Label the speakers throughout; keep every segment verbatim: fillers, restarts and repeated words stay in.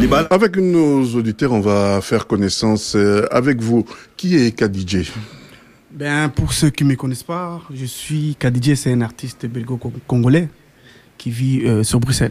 Speaker 1: Avec nos auditeurs, on va faire connaissance euh, avec vous. Qui est K D J?
Speaker 2: Ben, pour ceux qui ne me connaissent pas, je suis K D J, c'est un artiste belgo-congolais qui vit euh, sur Bruxelles.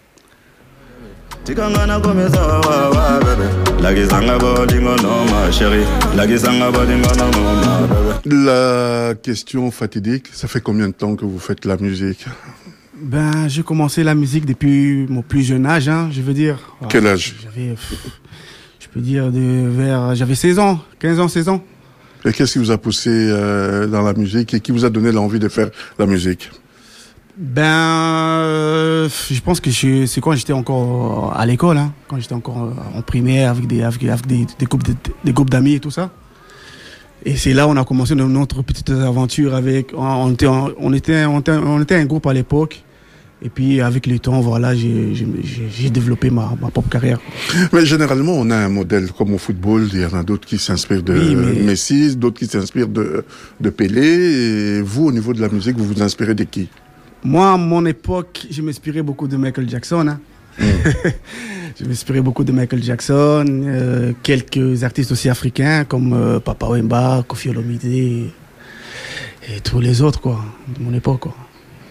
Speaker 1: La question fatidique, ça fait combien de temps que vous faites la musique?
Speaker 2: Ben, j'ai commencé la musique depuis mon plus jeune âge, hein, je veux dire.
Speaker 1: Quel âge?
Speaker 2: J'avais, je peux dire, de, vers, j'avais seize ans, quinze ans, seize ans.
Speaker 1: Et qu'est-ce qui vous a poussé euh, dans la musique et qui vous a donné l'envie de faire la musique?
Speaker 2: Ben, euh, je pense que je, c'est quand j'étais encore à l'école, hein, quand j'étais encore en primaire avec des, avec, avec des, des groupes, de, des groupes d'amis et tout ça. Et c'est là où on a commencé notre petite aventure avec, on était, on était, on était, on était un groupe à l'époque. Et puis avec le temps, voilà, j'ai, j'ai, j'ai développé ma, ma propre carrière.
Speaker 1: Mais généralement, on a un modèle comme au football. Il y en a d'autres qui s'inspirent de
Speaker 2: oui, mais...
Speaker 1: Messi, d'autres qui s'inspirent de, de Pelé. Et vous, au niveau de la musique, vous vous inspirez de qui?
Speaker 2: Moi, à mon époque, je m'inspirais beaucoup de Michael Jackson. Hein. Mm. Je m'inspirais beaucoup de Michael Jackson, euh, quelques artistes aussi africains comme euh, Papa Wemba, Koffi Olomide et, et tous les autres quoi, de mon époque. Quoi.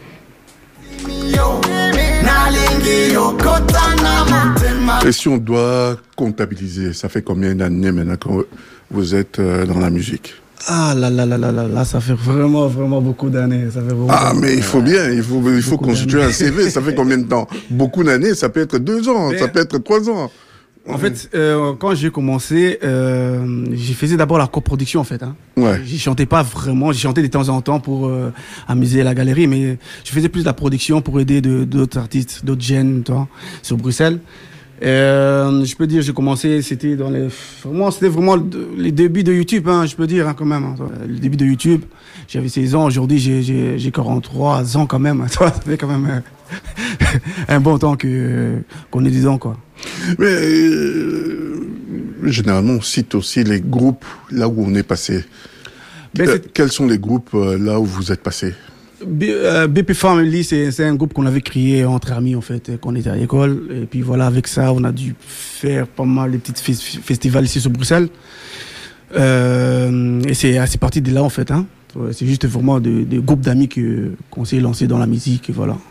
Speaker 1: Et si on doit comptabiliser, ça fait combien d'années maintenant que vous êtes dans la musique?
Speaker 2: Ah là là là là là là, ça fait vraiment vraiment beaucoup d'années. Ça fait vraiment
Speaker 1: ah mais il faut bien, il faut il faut constituer un C V. Ça fait combien de temps? Beaucoup d'années, ça peut être deux ans, mais ça peut être trois ans.
Speaker 2: En fait, euh, quand j'ai commencé, euh, j'ai faisais d'abord la coproduction en fait. Hein.
Speaker 1: Ouais.
Speaker 2: J'y chantais pas vraiment, j'y chantais de temps en temps pour euh, amuser la galerie, mais je faisais plus de la production pour aider de, d'autres artistes, d'autres jeunes, toi, sur Bruxelles. Euh, je peux dire, j'ai commencé, c'était dans les, vraiment, c'était vraiment les débuts de YouTube, hein, je peux dire, hein, quand même. Hein, le début de YouTube, j'avais seize ans, aujourd'hui j'ai, j'ai, j'ai quarante-trois ans quand même. Ça fait quand même euh, un bon temps que, qu'on est dedans, quoi.
Speaker 1: Mais euh, généralement, on cite aussi les groupes là où on est passé. Euh, quels sont les groupes euh, là où vous êtes passé?
Speaker 2: B, euh, B P Family, c'est, c'est un groupe qu'on avait créé entre amis, en fait, quand on était à l'école. Et puis voilà, avec ça, on a dû faire pas mal de petits f- festivals ici sur Bruxelles. Euh, et c'est, c'est parti de là, en fait. Hein. C'est juste vraiment des de groupes d'amis que, qu'on s'est lancé dans la musique, et voilà.